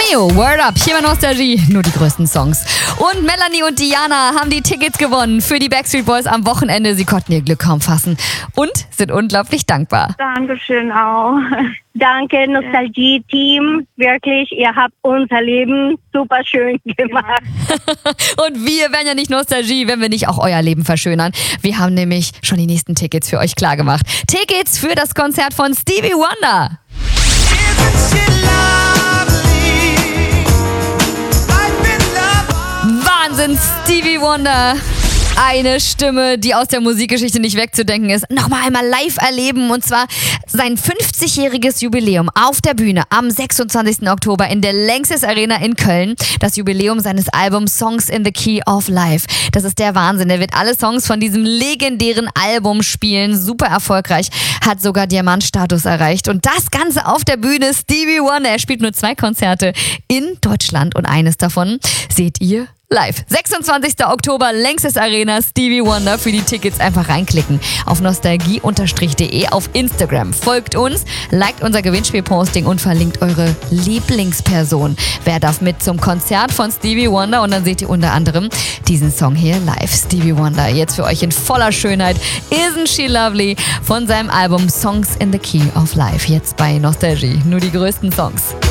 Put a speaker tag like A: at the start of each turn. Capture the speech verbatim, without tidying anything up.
A: Romeo, Word Up, hier bei Nostalgie, nur die größten Songs. Und Melanie und Diana haben die Tickets gewonnen für die Backstreet Boys am Wochenende. Sie konnten ihr Glück kaum fassen und sind unglaublich dankbar.
B: Dankeschön auch.
C: Danke, Nostalgie-Team. Wirklich, ihr habt unser Leben super schön gemacht.
A: Und wir wären ja nicht Nostalgie, wenn wir nicht auch euer Leben verschönern. Wir haben nämlich schon die nächsten Tickets für euch klargemacht. Tickets für das Konzert von Stevie Wonder. Wahnsinn, Stevie Wonder. Eine Stimme, die aus der Musikgeschichte nicht wegzudenken ist. Nochmal einmal live erleben und zwar sein fünfzigjähriges Jubiläum auf der Bühne am sechsundzwanzigsten Oktober in der Lanxess Arena in Köln. Das Jubiläum seines Albums Songs in the Key of Life. Das ist der Wahnsinn. Er wird alle Songs von diesem legendären Album spielen. Super erfolgreich. Hat sogar Diamantstatus erreicht. Und das Ganze auf der Bühne. Stevie Wonder. Er spielt nur zwei Konzerte in Deutschland und eines davon seht ihr live. sechsundzwanzigsten Oktober, Lanxess Arena, Stevie Wonder. Für die Tickets einfach reinklicken auf nostalgie Bindestrich de auf Instagram. Folgt uns, liked unser Gewinnspielposting und verlinkt eure Lieblingsperson. Wer darf mit zum Konzert von Stevie Wonder? Und dann seht ihr unter anderem diesen Song hier live. Stevie Wonder, jetzt für euch in voller Schönheit. Isn't She Lovely? Von seinem Album Songs in the Key of Life. Jetzt bei Nostalgie. Nur die größten Songs.